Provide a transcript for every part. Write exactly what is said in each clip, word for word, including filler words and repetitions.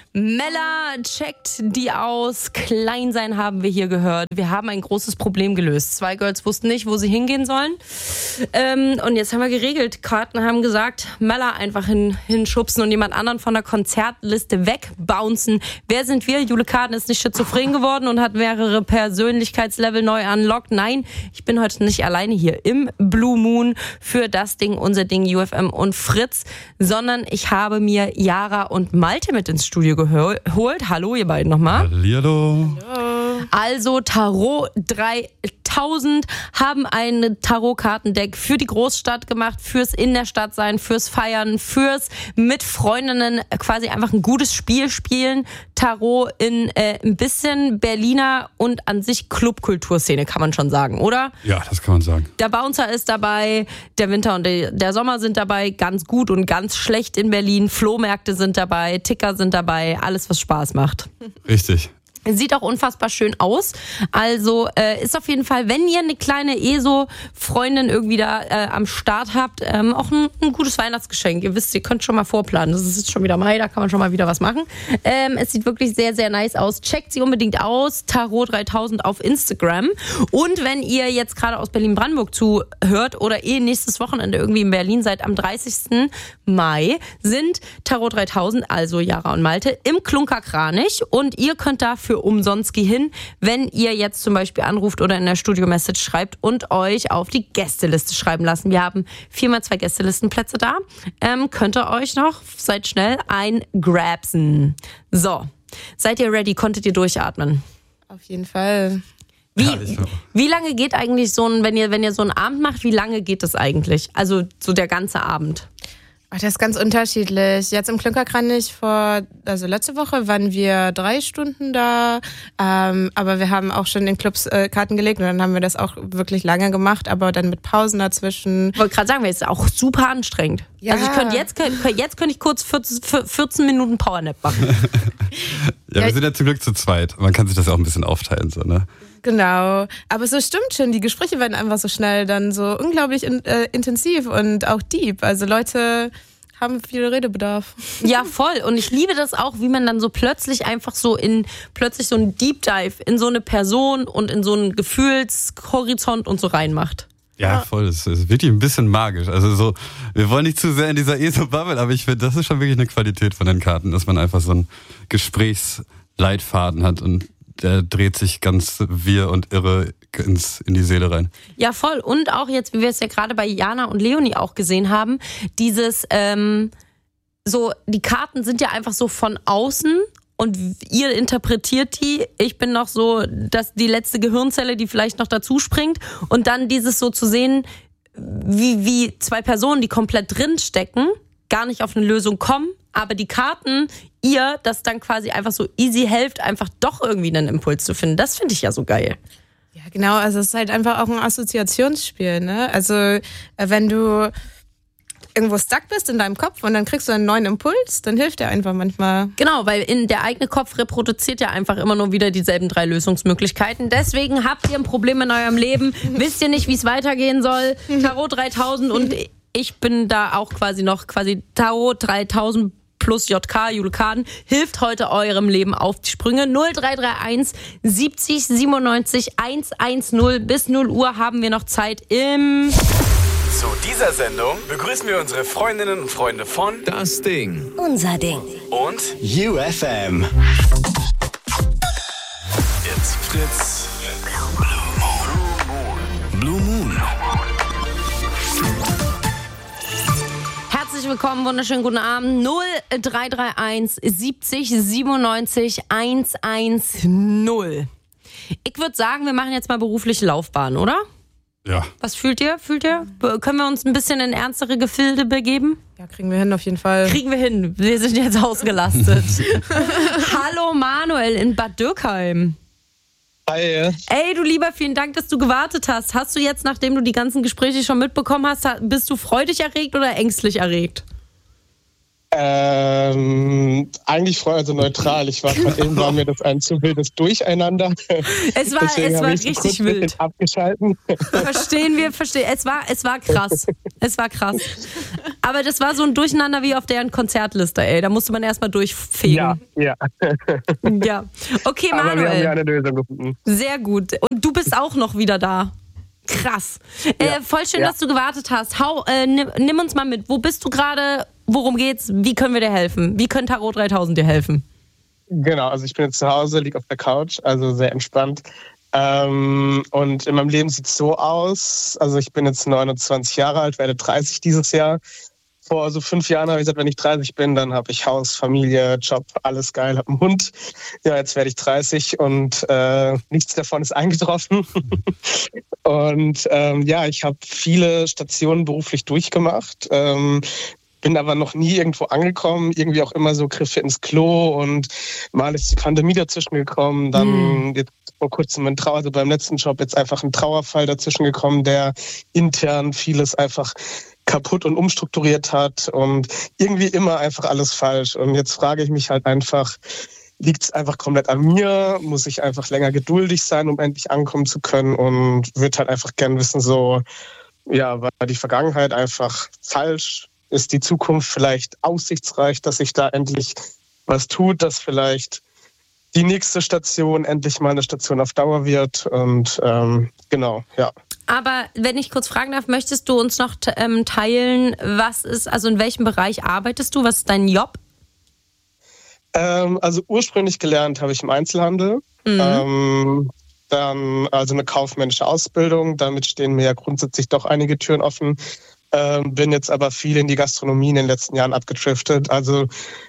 Mella checkt die aus. Klein sein haben wir hier gehört. Wir haben ein großes Problem gelöst. Zwei Girls wussten nicht, wo sie hingehen sollen. Ähm, und jetzt haben wir geregelt. Karten haben gesagt, Mella einfach hin, hinschubsen und jemand anderen von der Konzertliste wegbouncen. Wer sind wir? Jule Karten ist nicht schizophren geworden und hat mehrere Persönlichkeitslevel neu unlocked. Nein, ich bin heute nicht alleine hier im Blue Moon für das Ding, unser Ding, U F M und Fritz, sondern ich habe mir Yara und Malte mit ins Studio geholt. Hallo, ihr beiden nochmal. Hallihallo. Hallo. Also Tarot dreitausend haben ein Tarotkartendeck für die Großstadt gemacht, fürs in der Stadt sein, fürs Feiern, fürs mit Freundinnen quasi einfach ein gutes Spiel spielen. Tarot in äh, ein bisschen Berliner und an sich Clubkulturszene, kann man schon sagen, oder? Ja, das kann man sagen. Der Bouncer ist dabei, der Winter und der Sommer sind dabei, ganz gut und ganz schlecht in Berlin. Flohmärkte sind dabei, Ticker sind dabei, alles, was Spaß macht. Richtig. Sieht auch unfassbar schön aus. Also äh, ist auf jeden Fall, wenn ihr eine kleine E S O-Freundin irgendwie da äh, am Start habt, ähm, auch ein, ein gutes Weihnachtsgeschenk. Ihr wisst, ihr könnt schon mal vorplanen. Das ist jetzt schon wieder Mai, da kann man schon mal wieder was machen. Ähm, es sieht wirklich sehr, sehr nice aus. Checkt sie unbedingt aus. Tarot dreitausend auf Instagram. Und wenn ihr jetzt gerade aus Berlin-Brandenburg zuhört oder eh nächstes Wochenende irgendwie in Berlin seid, am dreißigsten Mai sind Tarot dreitausend, also Yara und Malte, im Klunker-Kranich. Und ihr könnt dafür umsonst gehen, wenn ihr jetzt zum Beispiel anruft oder in der Studio-Message schreibt und euch auf die Gästeliste schreiben lassen. Wir haben viermal zwei Gästelistenplätze da. Ähm, könnt ihr euch noch, seid schnell, eingrabsen. So, seid ihr ready? Konntet ihr durchatmen? Auf jeden Fall. Wie, Ja, ich auch. wie lange geht eigentlich so ein, wenn ihr, wenn ihr so einen Abend macht, wie lange geht das eigentlich? Also so der ganze Abend. Ach, das ist ganz unterschiedlich. Jetzt im Klunkerkranich vor, also letzte Woche waren wir drei Stunden da, ähm, aber wir haben auch schon in Clubs äh, Karten gelegt und dann haben wir das auch wirklich lange gemacht, aber dann mit Pausen dazwischen. Ich wollte gerade sagen, es ist auch super anstrengend. Ja. Also ich könnte jetzt, könnte, jetzt könnte ich kurz vierzehn, vierzehn Minuten Powernap machen. Ja, wir sind ja zum Glück zu zweit. Man kann sich das ja auch ein bisschen aufteilen, so, ne? Genau, aber es stimmt schon, die Gespräche werden einfach so schnell dann so unglaublich in, äh, intensiv und auch deep. Also Leute haben viel Redebedarf. Ja, voll. Und ich liebe das auch, wie man dann so plötzlich einfach so in, plötzlich so einen Deep Dive in so eine Person und in so einen Gefühlshorizont und so reinmacht. Ja, voll. Es ist wirklich ein bisschen magisch. Also so, wir wollen nicht zu sehr in dieser E S O-Bubble, aber ich finde, das ist schon wirklich eine Qualität von den Karten, dass man einfach so einen Gesprächsleitfaden hat und der dreht sich ganz wirr und irre ins, in die Seele rein. Ja, voll. Und auch jetzt, wie wir es ja gerade bei Jana und Leonie auch gesehen haben, dieses, ähm, so, die Karten sind ja einfach so von außen und ihr interpretiert die. Ich bin noch so, dass die letzte Gehirnzelle, die vielleicht noch dazu springt. Und dann dieses so zu sehen, wie, wie zwei Personen, die komplett drin stecken, gar nicht auf eine Lösung kommen, aber die Karten ihr das dann quasi einfach so easy helft, einfach doch irgendwie einen Impuls zu finden. Das finde ich ja so geil. Ja, genau, also es ist halt einfach auch ein Assoziationsspiel, ne? Also äh, wenn du irgendwo stuck bist in deinem Kopf und dann kriegst du einen neuen Impuls, dann hilft der einfach manchmal. Genau, weil in der eigene Kopf reproduziert ja einfach immer nur wieder dieselben drei Lösungsmöglichkeiten. Deswegen habt ihr ein Problem in eurem Leben, wisst ihr nicht, wie es weitergehen soll. Tarot dreitausend und ich bin da auch quasi noch quasi Tarot dreitausend plus J K, Jule Karten, hilft heute eurem Leben auf die Sprünge. null drei drei eins siebzig siebenundneunzig hundertzehn. Bis null Uhr haben wir noch Zeit im... Zu dieser Sendung begrüßen wir unsere Freundinnen und Freunde von Das Ding. Unser Ding. und U F M. It's Fritz. Blue Moon. Herzlich willkommen, wunderschönen guten Abend. null drei drei eins siebzig siebenundneunzig hundertzehn. Ich würde sagen, wir machen jetzt mal berufliche Laufbahn, oder? Ja. Was fühlt ihr? Fühlt ihr? Können wir uns ein bisschen in ernstere Gefilde begeben? Ja, kriegen wir hin auf jeden Fall. Kriegen wir hin. Wir sind jetzt ausgelastet. Hallo Manuel in Bad Dürkheim. Hi. Ey, du Lieber, vielen Dank, dass du gewartet hast. Hast du jetzt, nachdem du die ganzen Gespräche schon mitbekommen hast, bist du freudig erregt oder ängstlich erregt? Ähm, Ähm, eigentlich freue also neutral. Ich war gerade eben, war mir das ein zu wildes Durcheinander. Es war, Deswegen es war ich so richtig wild. Abgeschalten. Verstehen wir, verstehen. Es war, es war krass. Es war krass. Aber das war so ein Durcheinander wie auf deren Konzertliste, ey. Da musste man erstmal durchfegen. Ja, ja. Ja. Okay, Aber Manuel. wir haben ja eine Lösung gefunden. Sehr gut. Und du bist auch noch wieder da. Krass. Ja. Äh, voll schön, ja. dass du gewartet hast. Hau, äh, nimm, nimm uns mal mit. Wo bist du gerade? Worum geht's? Wie können wir dir helfen? Wie können Tarot dreitausend dir helfen? Genau, also ich bin jetzt zu Hause, liege auf der Couch, also sehr entspannt. Ähm, und in meinem Leben sieht es so aus, also ich bin jetzt neunundzwanzig Jahre alt, werde dreißig dieses Jahr. Vor so fünf Jahren habe ich gesagt, wenn ich dreißig bin, dann habe ich Haus, Familie, Job, alles geil, habe einen Hund. Ja, jetzt werde ich dreißig und äh, nichts davon ist eingetroffen. Und ähm, ja, ich habe viele Stationen beruflich durchgemacht, ähm, bin aber noch nie irgendwo angekommen, irgendwie auch immer so Griffe ins Klo und mal ist die Pandemie dazwischen gekommen, dann mhm. jetzt vor kurzem ein Trauer, also beim letzten Job jetzt einfach ein Trauerfall dazwischen gekommen, der intern vieles einfach kaputt und umstrukturiert hat und irgendwie immer einfach alles falsch. Und jetzt frage ich mich halt einfach, liegt es einfach komplett an mir? Muss ich einfach länger geduldig sein, um endlich ankommen zu können? Und würde halt einfach gern wissen, so, ja, war die Vergangenheit einfach falsch? Ist die Zukunft vielleicht aussichtsreich, dass sich da endlich was tut, dass vielleicht die nächste Station endlich mal eine Station auf Dauer wird? Und ähm, genau, ja. Aber wenn ich kurz fragen darf, möchtest du uns noch ähm, teilen, was ist, also in welchem Bereich arbeitest du? Was ist dein Job? Ähm, also ursprünglich gelernt habe ich im Einzelhandel. Mhm. Ähm, dann also eine kaufmännische Ausbildung. Damit stehen mir ja grundsätzlich doch einige Türen offen. Ähm, bin jetzt aber viel in die Gastronomie in den letzten Jahren abgedriftet. Also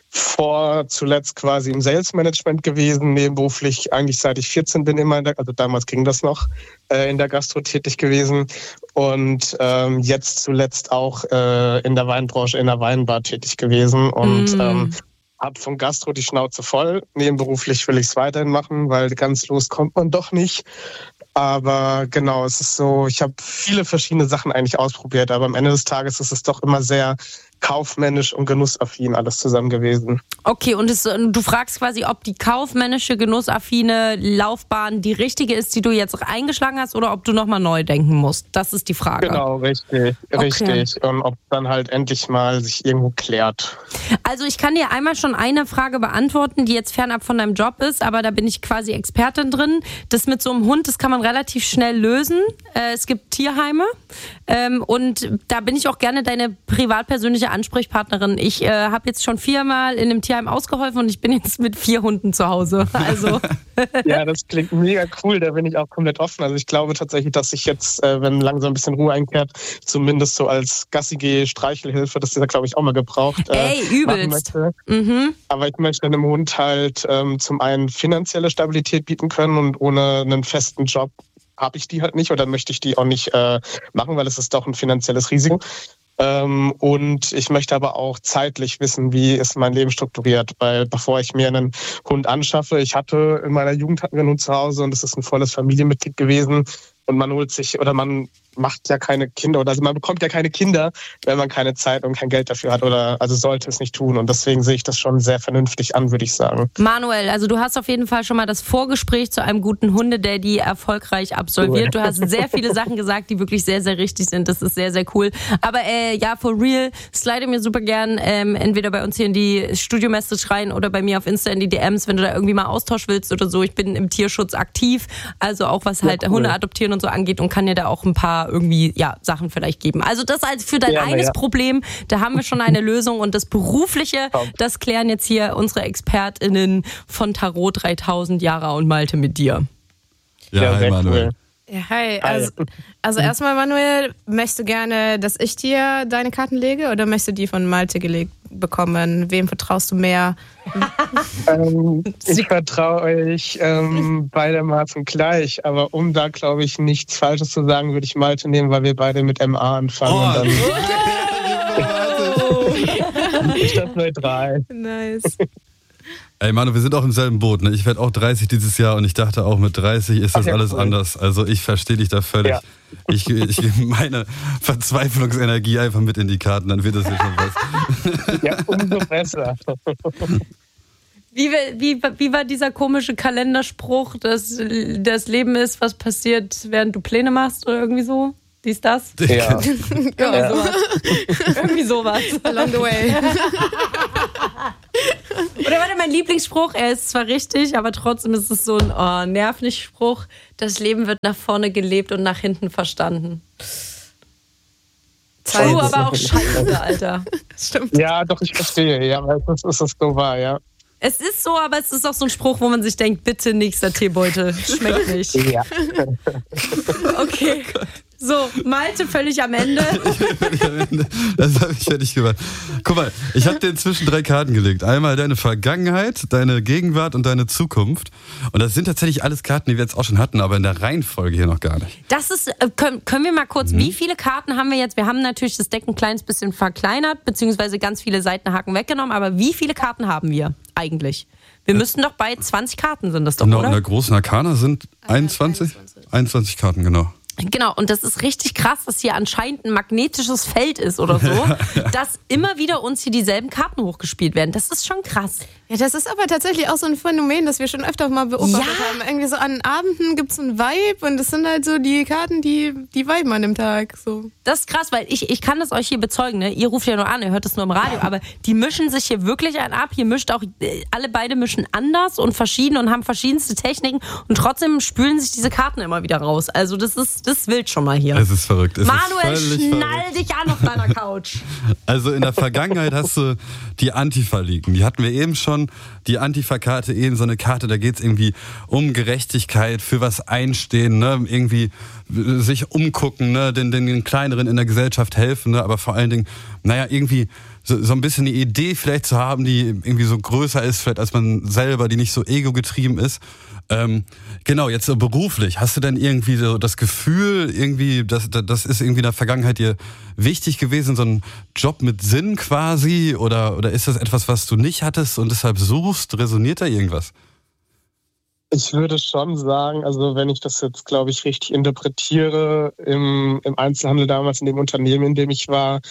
vor zuletzt quasi im Sales Management gewesen, nebenberuflich eigentlich seit ich vierzehn bin immer, in der, also damals ging das noch, äh, in der Gastro tätig gewesen und ähm, jetzt zuletzt auch äh, in der Weinbranche, in der Weinbar tätig gewesen und mm. ähm, habe von Gastro die Schnauze voll. Nebenberuflich will ich es weiterhin machen, weil ganz los kommt man doch nicht. Aber genau, es ist so, ich habe viele verschiedene Sachen eigentlich ausprobiert, aber am Ende des Tages ist es doch immer sehr kaufmännisch und genussaffin alles zusammen gewesen. Okay, und es, du fragst quasi, ob die kaufmännische, genussaffine Laufbahn die richtige ist, die du jetzt eingeschlagen hast, oder ob du nochmal neu denken musst. Das ist die Frage. Genau, richtig, okay. richtig. Und ob dann halt endlich mal sich irgendwo klärt. Also ich kann dir einmal schon eine Frage beantworten, die jetzt fernab von deinem Job ist, aber da bin ich quasi Expertin drin. Das mit so einem Hund, das kann man relativ schnell lösen. Äh, es gibt Tierheime ähm, und da bin ich auch gerne deine privatpersönliche Ansprechpartnerin. Ich äh, habe jetzt schon viermal in einem Tierheim ausgeholfen und ich bin jetzt mit vier Hunden zu Hause. Also ja, das klingt mega cool. Da bin ich auch komplett offen. Also ich glaube tatsächlich, dass ich jetzt, äh, wenn langsam ein bisschen Ruhe einkehrt, zumindest so als Gassi-Geh Streichelhilfe, das ist ja, glaube ich, auch mal gebraucht. Äh, Ey, übelst. Mhm. Aber ich möchte einem Hund halt ähm, zum einen finanzielle Stabilität bieten können und ohne einen festen Job habe ich die halt nicht oder möchte ich die auch nicht äh, machen, weil es ist doch ein finanzielles Risiko. Ähm, und ich möchte aber auch zeitlich wissen, wie ist mein Leben strukturiert, weil bevor ich mir einen Hund anschaffe, ich hatte in meiner Jugend hatten wir einen Hund zu Hause und es ist ein volles Familienmitglied gewesen und man holt sich oder man macht ja keine Kinder oder also man bekommt ja keine Kinder, wenn man keine Zeit und kein Geld dafür hat oder also sollte es nicht tun und deswegen sehe ich das schon sehr vernünftig an, würde ich sagen. Manuel, also du hast auf jeden Fall schon mal das Vorgespräch zu einem guten Hundedaddy erfolgreich absolviert. Du hast sehr viele Sachen gesagt, die wirklich sehr, sehr richtig sind. Das ist sehr, sehr cool. Aber äh, ja, for real, slide mir super gern ähm, entweder bei uns hier in die Studio-Message rein oder bei mir auf Insta in die D Ms, wenn du da irgendwie mal Austausch willst oder so. Ich bin im Tierschutz aktiv, also auch was halt ja, cool. Hunde adoptieren und so angeht und kann dir da auch ein paar irgendwie ja Sachen vielleicht geben. Also das als für dein ja, eines ja. Problem, da haben wir schon eine Lösung und das Berufliche, das klären jetzt hier unsere ExpertInnen von Tarot dreitausend, Jara und Malte mit dir. Ja, ja hi Manuel. Cool. Ja, hi. Also, also erstmal, Manuel, möchtest du gerne, dass ich dir deine Karten lege oder möchtest du die von Malte gelegt bekommen? Wem vertraust du mehr? ähm, ich vertraue euch ähm, beidermaßen gleich, aber um da, glaube ich, nichts Falsches zu sagen, würde ich Malte nehmen, weil wir beide mit M A anfangen. Oh. Und dann oh. ist das neutral. Nice. Ey Manu, wir sind auch im selben Boot, ne? Ich werde auch dreißig dieses Jahr und ich dachte auch mit dreißig ist das okay, alles cool. anders. Also ich verstehe dich da völlig. Ja. Ich, ich gebe meine Verzweiflungsenergie einfach mit in die Karten, dann wird das ja schon was. Ja, umso besser. Wie, wie, wie war dieser komische Kalenderspruch, dass das Leben ist, was passiert, während du Pläne machst oder irgendwie so? Dies, das? Ja. Irgendwie Ja. sowas. Irgendwie sowas. Along the way. Oder warte, mein Lieblingsspruch, er ist zwar richtig, aber trotzdem ist es so ein oh, nerv nicht Spruch. Das Leben wird nach vorne gelebt und nach hinten verstanden. True, aber auch scheiße, Alter. Stimmt. Ja, doch, ich verstehe. Ja, weil das ist es so wahr, ja. Es ist so, aber es ist auch so ein Spruch, wo man sich denkt, bitte nächster Teebeutel. Schmeckt nicht. Ja. Okay. So, Malte völlig am Ende. Das habe ich fertig gemacht. Guck mal, ich habe dir inzwischen drei Karten gelegt. Einmal deine Vergangenheit, deine Gegenwart und deine Zukunft. Und das sind tatsächlich alles Karten, die wir jetzt auch schon hatten, aber in der Reihenfolge hier noch gar nicht. Das ist, äh, können, können wir mal kurz, mhm. wie viele Karten haben wir jetzt? Wir haben natürlich das Deck ein kleines bisschen verkleinert, beziehungsweise ganz viele Seitenhaken weggenommen, aber wie viele Karten haben wir eigentlich? Wir müssten doch bei zwanzig Karten sind das doch, Genau, oder? in der großen Arkana sind einundzwanzig? einundzwanzig Karten, genau. Genau, und das ist richtig krass, dass hier anscheinend ein magnetisches Feld ist oder so, ja, ja. dass immer wieder uns hier dieselben Karten hochgespielt werden. Das ist schon krass. Ja, das ist aber tatsächlich auch so ein Phänomen, das wir schon öfter mal beobachtet ja. haben. Irgendwie so an Abenden gibt es einen Vibe und das sind halt so die Karten, die, die viben an dem Tag. So. Das ist krass, weil ich, ich kann das euch hier bezeugen, ne? Ihr ruft ja nur an, ihr hört das nur im Radio, aber die mischen sich hier wirklich einen ab. Hier mischt auch, alle beide mischen anders und verschieden und haben verschiedenste Techniken und trotzdem spülen sich diese Karten immer wieder raus. Also das ist, das ist wild schon mal hier. Es ist verrückt. Es Manuel, ist völlig schnall verrückt. dich an auf deiner Couch. Also in der Vergangenheit hast du die Antifa liegen. Die hatten wir eben schon. Die Antifa-Karte, eben so eine Karte, da geht es irgendwie um Gerechtigkeit, für was einstehen, ne? Irgendwie sich umgucken, ne? den, den, den Kleineren in der Gesellschaft helfen, ne? Aber vor allen Dingen, naja, irgendwie so, so ein bisschen die Idee vielleicht zu haben, die irgendwie so größer ist, vielleicht als man selber, die nicht so ego-getrieben ist. Ähm, genau, jetzt so beruflich, hast du denn irgendwie so das Gefühl, irgendwie, das, das ist irgendwie in der Vergangenheit dir wichtig gewesen, so ein Job mit Sinn quasi, oder, oder ist das etwas, was du nicht hattest und deshalb suchst? Resoniert da irgendwas? Ich würde schon sagen, also wenn ich das jetzt, glaube ich, richtig interpretiere, im, im Einzelhandel damals, in dem Unternehmen, in dem ich war,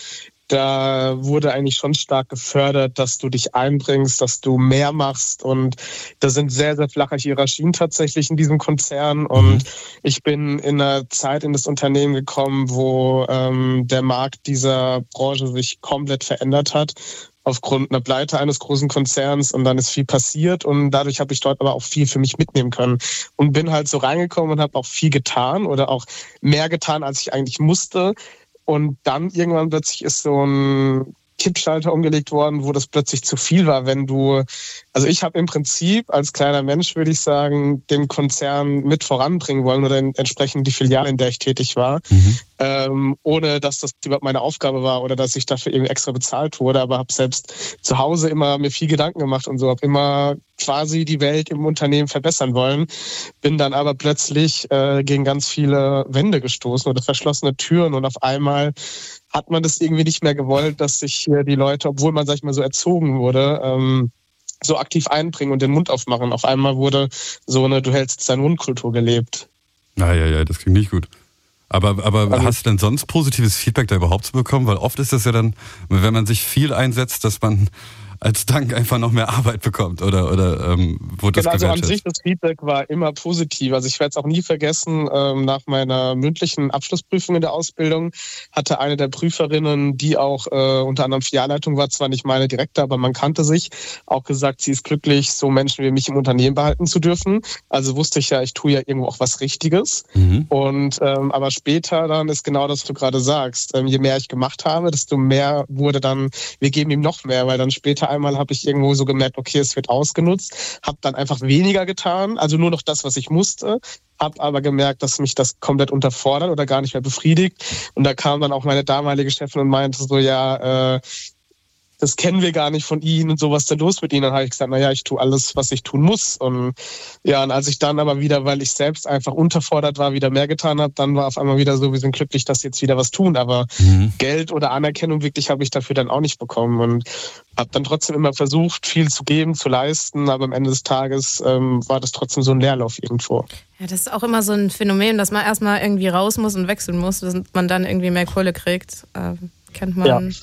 da wurde eigentlich schon stark gefördert, dass du dich einbringst, dass du mehr machst, und da sind sehr, sehr flache Hierarchien tatsächlich in diesem Konzern, und mhm. ich bin in einer Zeit in das Unternehmen gekommen, wo ähm, der Markt dieser Branche sich komplett verändert hat aufgrund einer Pleite eines großen Konzerns, und dann ist viel passiert, und dadurch habe ich dort aber auch viel für mich mitnehmen können und bin halt so reingekommen und habe auch viel getan oder auch mehr getan, als ich eigentlich musste. Und dann irgendwann plötzlich ist so ein Kippschalter umgelegt worden, wo das plötzlich zu viel war, wenn du, also ich habe im Prinzip als kleiner Mensch, würde ich sagen, den Konzern mit voranbringen wollen oder entsprechend die Filiale, in der ich tätig war, mhm. ähm, ohne dass das überhaupt meine Aufgabe war oder dass ich dafür irgendwie extra bezahlt wurde, aber habe selbst zu Hause immer mir viel Gedanken gemacht und so, habe immer quasi die Welt im Unternehmen verbessern wollen, bin dann aber plötzlich äh, gegen ganz viele Wände gestoßen oder verschlossene Türen, und auf einmal hat man das irgendwie nicht mehr gewollt, dass sich hier die Leute, obwohl man, sag ich mal, so erzogen wurde, ähm, so aktiv einbringen und den Mund aufmachen. Auf einmal wurde so eine Du hältst deinen Mund-Kultur gelebt. Ja, ja, ja, das klingt nicht gut. Aber, aber also, hast du denn sonst positives Feedback da überhaupt zu bekommen? Weil oft ist das ja dann, wenn man sich viel einsetzt, dass man als Dank einfach noch mehr Arbeit bekommt, oder, oder ähm, wurde das genau, also an gewertschätzt? sich, das Feedback war immer positiv. Also ich werde es auch nie vergessen, ähm, nach meiner mündlichen Abschlussprüfung in der Ausbildung hatte eine der Prüferinnen, die auch äh, unter anderem Filialleitung war, zwar nicht meine direkte, aber man kannte sich, auch gesagt, sie ist glücklich, so Menschen wie mich im Unternehmen behalten zu dürfen. Also wusste ich ja, ich tue ja irgendwo auch was Richtiges. Mhm. Und ähm, aber später dann ist genau das, was du gerade sagst. Ähm, je mehr ich gemacht habe, desto mehr wurde dann, wir geben ihm noch mehr, weil dann später einmal habe ich irgendwo so gemerkt, okay, es wird ausgenutzt, habe dann einfach weniger getan, also nur noch das, was ich musste, habe aber gemerkt, dass mich das komplett unterfordert oder gar nicht mehr befriedigt, und da kam dann auch meine damalige Chefin und meinte so, ja, äh, das kennen wir gar nicht von Ihnen und so, was ist denn los mit Ihnen? Dann habe ich gesagt, naja, ich tue alles, was ich tun muss. Und ja, und als ich dann aber wieder, weil ich selbst einfach unterfordert war, wieder mehr getan habe, dann war auf einmal wieder so, wir sind glücklich, dass Sie jetzt wieder was tun. Aber mhm. Geld oder Anerkennung wirklich habe ich dafür dann auch nicht bekommen, und habe dann trotzdem immer versucht, viel zu geben, zu leisten, aber am Ende des Tages ähm, war das trotzdem so ein Leerlauf irgendwo. Ja, das ist auch immer so ein Phänomen, dass man erstmal irgendwie raus muss und wechseln muss, dass man dann irgendwie mehr Kohle kriegt. Äh, kennt man... Ja.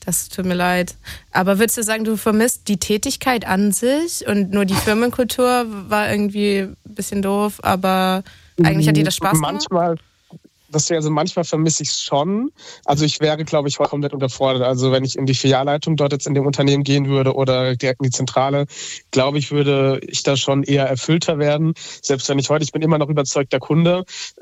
Das tut mir leid. Aber würdest du sagen, du vermisst die Tätigkeit an sich und nur die Firmenkultur war irgendwie ein bisschen doof, aber eigentlich hat dir das Spaß gemacht? Manchmal, das also manchmal vermisse ich es schon. Also ich wäre, glaube ich, komplett unterfordert. Also wenn ich in die Filialleitung dort jetzt in dem Unternehmen gehen würde oder direkt in die Zentrale, glaube ich, würde ich da schon eher erfüllter werden. Selbst wenn ich heute, ich bin immer noch überzeugter Kunde,